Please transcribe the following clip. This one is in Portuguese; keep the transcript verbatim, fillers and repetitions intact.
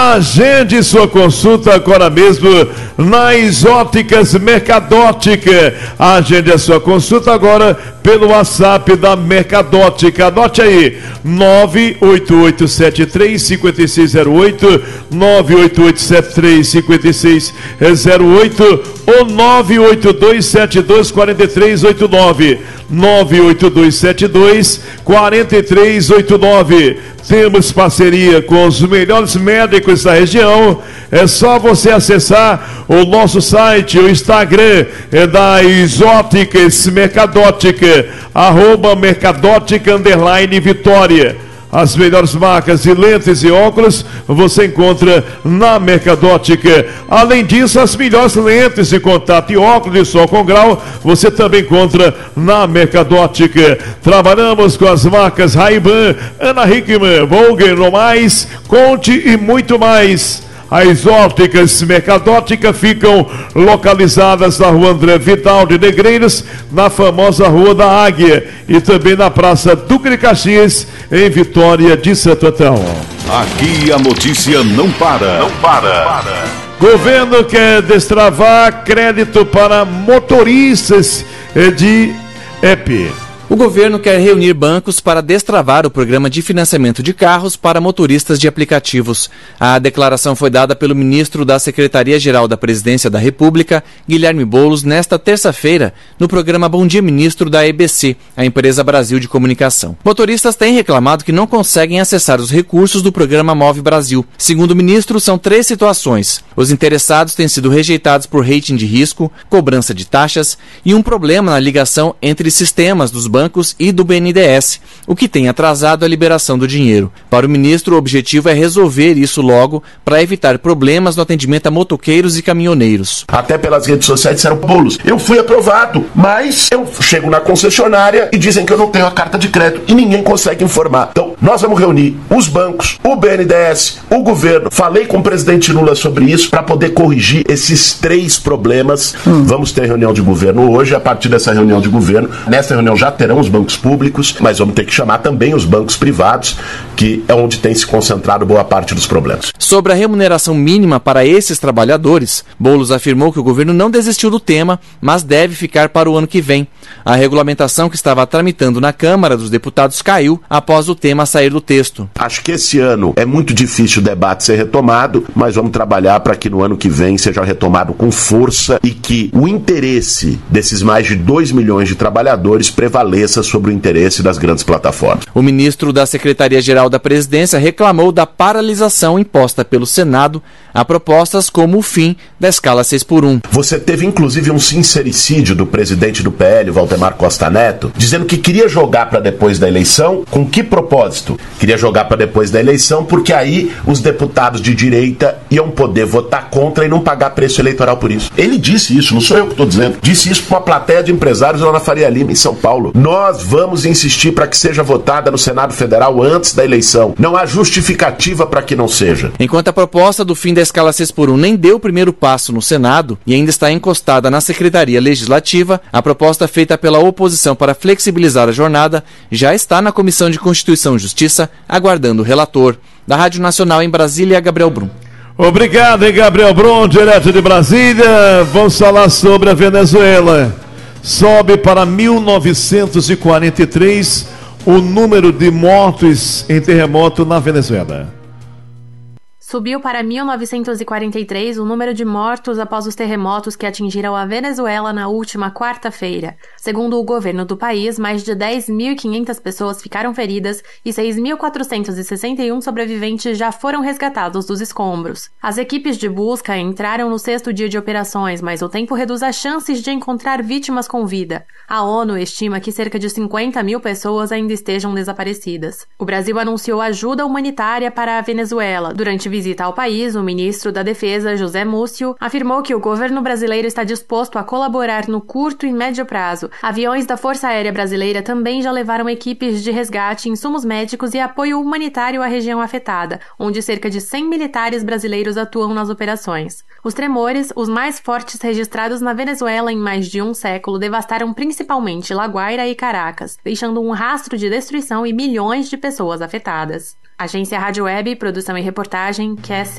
Agende sua consulta agora mesmo nas Óticas Mercadótica. Agende a sua consulta agora pelo WhatsApp da Mercadótica. Anote aí, nove oito oito sete três cinco seis zero oito, nove oito oito sete três cinco seis zero oito ou nove oito dois sete dois quatro três oito nove, nove oito dois sete dois quatro três oito nove. Temos parceria com os melhores médicos da região. É só você acessar o nosso site, o Instagram é das Óticas Mercadótica, arroba Mercadótica underline Vitória. As melhores marcas de lentes e óculos você encontra na Mercadótica. Além disso, as melhores lentes de contato e óculos de sol com grau você também encontra na Mercadótica. Trabalhamos com as marcas Ray-Ban, Ana Hickman, Volger, Nomais, Conte e muito mais. As Óticas Mercadótica ficam localizadas na Rua André Vidal de Negreiros, na famosa Rua da Águia, e também na Praça Duque de Caxias, em Vitória de Santo Antão. Aqui a notícia não para. Não para. Governo quer destravar crédito para motoristas de E P. O governo quer reunir bancos para destravar o programa de financiamento de carros para motoristas de aplicativos. A declaração foi dada pelo ministro da Secretaria-Geral da Presidência da República, Guilherme Boulos, nesta terça-feira, no programa Bom Dia Ministro da E B C, a Empresa Brasil de Comunicação. Motoristas têm reclamado que não conseguem acessar os recursos do programa Move Brasil. Segundo o ministro, são três situações. Os interessados têm sido rejeitados por rating de risco, cobrança de taxas e um problema na ligação entre sistemas dos bancos bancos e do B N D E S, o que tem atrasado a liberação do dinheiro. Para o ministro, o objetivo é resolver isso logo para evitar problemas no atendimento a motoqueiros e caminhoneiros. Até pelas redes sociais disseram, Boulos, eu fui aprovado, mas eu chego na concessionária e dizem que eu não tenho a carta de crédito e ninguém consegue informar. Então, nós vamos reunir os bancos, o B N D E S, o governo. Falei com o presidente Lula sobre isso para poder corrigir esses três problemas. Hum. Vamos ter reunião de governo hoje. A partir dessa reunião de governo, nessa reunião já terão os bancos públicos, mas vamos ter que chamar também os bancos privados, que é onde tem se concentrado boa parte dos problemas. Sobre a remuneração mínima para esses trabalhadores, Boulos afirmou que o governo não desistiu do tema, mas deve ficar para o ano que vem. A regulamentação que estava tramitando na Câmara dos Deputados caiu após o tema sair do texto. Acho que esse ano é muito difícil o debate ser retomado, mas vamos trabalhar para que no ano que vem seja retomado com força e que o interesse desses mais de dois milhões de trabalhadores prevaleça sobre o interesse das grandes plataformas. O ministro da Secretaria-Geral da Presidência reclamou da paralisação imposta pelo Senado a propostas como o fim da escala seis por um. Você teve inclusive um sincericídio do presidente do P L, Valdemar Costa Neto, dizendo que queria jogar para depois da eleição. Com que propósito? Queria jogar para depois da eleição porque aí os deputados de direita iam poder votar contra e não pagar preço eleitoral por isso. Ele disse isso, não sou eu que estou dizendo. Disse isso para uma plateia de empresários lá na Faria Lima, em São Paulo. Nós vamos insistir para que seja votada no Senado Federal antes da eleição. Não há justificativa para que não seja. Enquanto a proposta do fim da escala seis por um nem deu o primeiro passo no Senado e ainda está encostada na Secretaria Legislativa, a proposta feita pela oposição para flexibilizar a jornada já está na Comissão de Constituição e Justiça, aguardando o relator. Da Rádio Nacional em Brasília, Gabriel Brum. Obrigado, hein, Gabriel Brum, direto de Brasília. Vamos falar sobre a Venezuela. Sobe para mil novecentos e quarenta e três o número de mortos em terremoto na Venezuela. Subiu para mil novecentos e quarenta e três o número de mortos após os terremotos que atingiram a Venezuela na última quarta-feira. Segundo o governo do país, mais de dez mil e quinhentas pessoas ficaram feridas e seis mil quatrocentos e sessenta e um sobreviventes já foram resgatados dos escombros. As equipes de busca entraram no sexto dia de operações, mas o tempo reduz as chances de encontrar vítimas com vida. A ONU estima que cerca de cinquenta mil pessoas ainda estejam desaparecidas. O Brasil anunciou ajuda humanitária para a Venezuela. Durante visita ao país, o ministro da Defesa, José Múcio, afirmou que o governo brasileiro está disposto a colaborar no curto e médio prazo. Aviões da Força Aérea Brasileira também já levaram equipes de resgate, insumos médicos e apoio humanitário à região afetada, onde cerca de cem militares brasileiros atuam nas operações. Os tremores, os mais fortes registrados na Venezuela em mais de um século, devastaram principalmente La Guaira e Caracas, deixando um rastro de destruição e milhões de pessoas afetadas. Agência Rádio Web, produção e reportagem, Cassie